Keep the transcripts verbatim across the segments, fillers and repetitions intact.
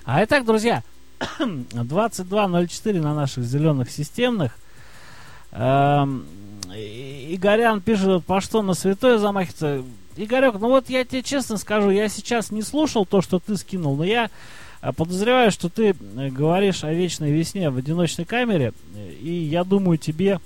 А итак, друзья, двадцать два ноль четыре на наших зеленых системных. Эм, Игорян пишет, по что на святое замахивается. Игорек, ну вот я тебе честно скажу, я сейчас не слушал то, что ты скинул, но я подозреваю, что ты говоришь о вечной весне в одиночной камере, и я думаю, тебе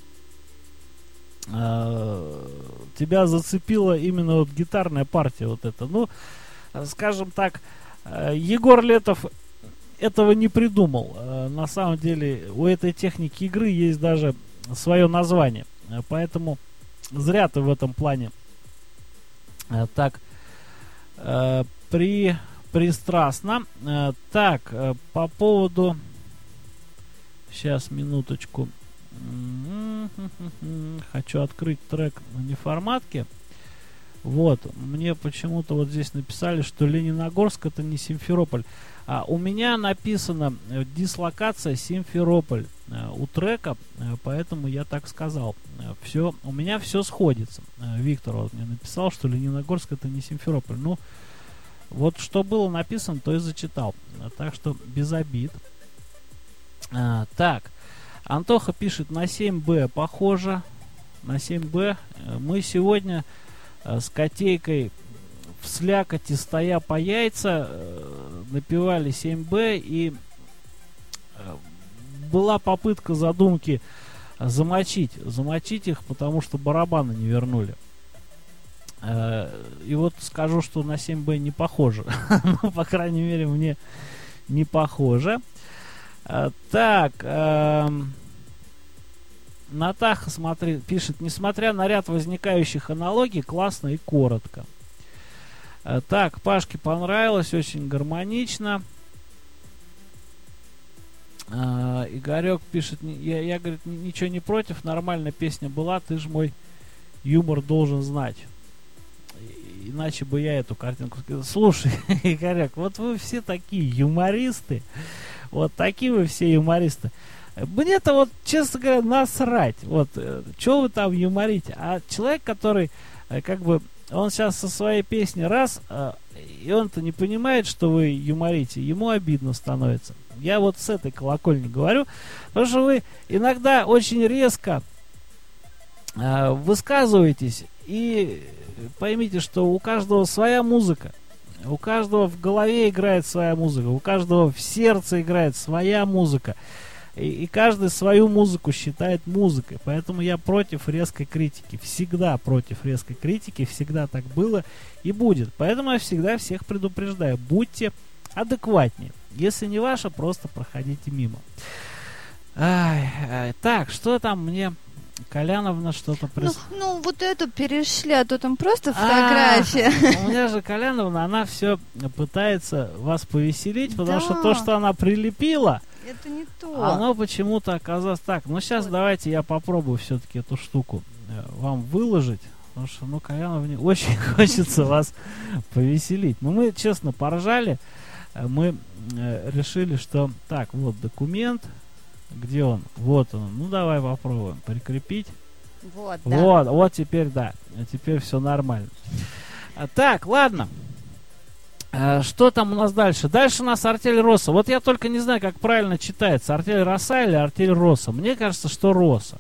э, тебя зацепила именно вот гитарная партия вот эта. Ну, скажем так, Егор Летов этого не придумал. На самом деле у этой техники игры есть даже свое название. Поэтому зря ты в этом плане так э, при, пристрастно. Э, так, э, по поводу... Сейчас, минуточку. Хочу открыть трек на неформатке. Вот, мне почему-то вот здесь написали, что Лениногорск это не Симферополь. А у меня написано дислокация Симферополь э, у трека, э, поэтому я так сказал. Э, все, у меня все сходится. Э, Виктор вот мне написал, что Лениногорск это не Симферополь. Ну, вот что было написано, то и зачитал. Э, так что без обид. Э, так, Антоха пишет, на семь бэ похоже. На семь бэ. Э, мы сегодня э, с Котейкой в слякоти, стоя по яйца, э, напевали семь бэ, и э, была попытка задумки замочить, замочить их, потому что барабаны не вернули. Э, и вот скажу, что на семь бэ не похоже. Ну, по крайней мере, мне не похоже. Э, так, э, Натаха смотри, пишет, несмотря на ряд возникающих аналогий, классно и коротко. Так, Пашке понравилось, очень гармонично. А, Игорек пишет, я, я, говорит, ничего не против, нормальная песня была, ты же мой юмор должен знать. И, иначе бы я эту картинку сказал. Слушай, Игорек, вот вы все такие юмористы, вот такие вы все юмористы. Мне-то вот, честно говоря, насрать, вот, что вы там юморите. А человек, который, как бы, он сейчас со своей песней раз, э, и он-то не понимает, что вы юморите, ему обидно становится. Я вот с этой колокольни говорю, потому что вы иногда очень резко э, высказываетесь, и поймите, что у каждого своя музыка, у каждого в голове играет своя музыка, у каждого в сердце играет своя музыка. И, и каждый свою музыку считает музыкой. Поэтому я против резкой критики. Всегда против резкой критики. Всегда так было и будет. Поэтому я всегда всех предупреждаю. Будьте адекватнее. Если не ваше, просто проходите мимо. Ай, ай. Так, что там мне Коляновна что-то прис... ну, ну, вот эту перешли, а то там просто фотография. А, у меня же Коляновна, она все пытается вас повеселить, потому да. что то, что она прилепила, это не то. Оно почему-то оказалось так. Ну, сейчас вот. Давайте я попробую все-таки эту штуку э, вам выложить. Потому что, ну, Коляновне очень хочется вас повеселить. Но мы, честно, поржали. Мы э, решили, что... Так, вот документ. Где он? Вот он. Ну, давай попробуем прикрепить. Вот, да. Вот, вот теперь, да. Теперь все нормально. А, так, ладно. Что там у нас дальше? Дальше у нас артель Росса. Вот я только не знаю, как правильно читается. Артель Роса или артель Росса? Мне кажется, что Росса.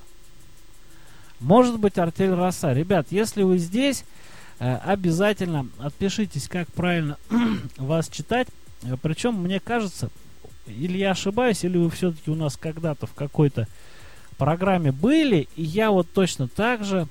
Может быть, артель Роса. Ребят, если вы здесь, обязательно отпишитесь, как правильно вас читать. Причем, мне кажется, или я ошибаюсь, или вы все-таки у нас когда-то в какой-то программе были, и я вот точно так же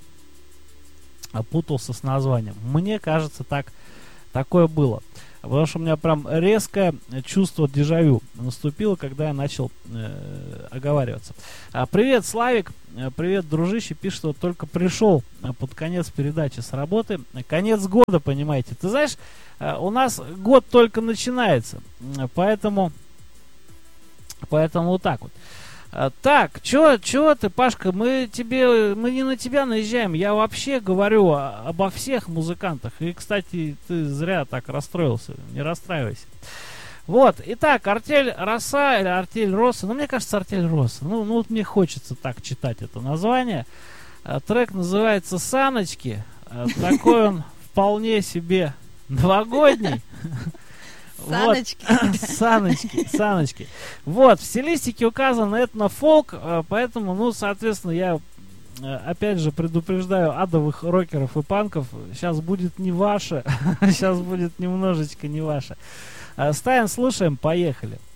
опутался с названием. Мне кажется, так такое было. Потому что у меня прям резкое чувство дежавю наступило, когда я начал э, оговариваться. А, привет, Славик. Привет, дружище. Пишет, что только пришел под конец передачи с работы. Конец года, понимаете. Ты знаешь, у нас год только начинается. Поэтому, поэтому вот так вот. Так, чё, чё ты, Пашка, мы тебе, мы не на тебя наезжаем, я вообще говорю о, обо всех музыкантах. И, кстати, ты зря так расстроился, не расстраивайся. Вот, итак, артель Роса или артель Росса, ну, мне кажется, артель Росса. Ну, ну, вот мне хочется так читать это название. Трек называется «Саночки». Такой он вполне себе новогодний. Саночки. Вот. Саночки, саночки. Вот, в стилистике указано этно-фолк, поэтому, ну, соответственно, я опять же предупреждаю адовых рокеров и панков, сейчас будет не ваше, сейчас будет немножечко не ваше. Ставим, слушаем, поехали.